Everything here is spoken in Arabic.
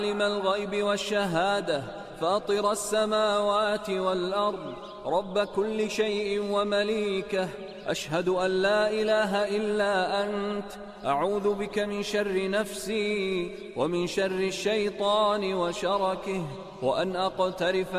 عالم الغيب والشهادة فاطر السماوات والأرض رب كل شيء ومليكه، أشهد أن لا إله إلا أنت، أعوذ بك من شر نفسي ومن شر الشيطان وشركه، وأن أقترف